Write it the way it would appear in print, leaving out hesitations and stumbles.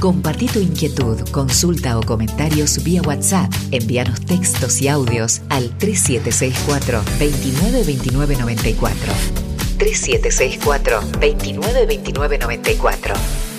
Compartí tu inquietud, consulta o comentarios vía WhatsApp. Envíanos textos y audios al 3764 29 29 94. 3764 29 29 94.